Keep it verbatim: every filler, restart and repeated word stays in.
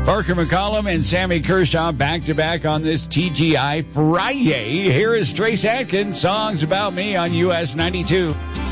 Parker McCollum and Sammy Kershaw back-to-back on this T G I Friday. Here is Trace Adkins, Songs About Me on U S ninety-two.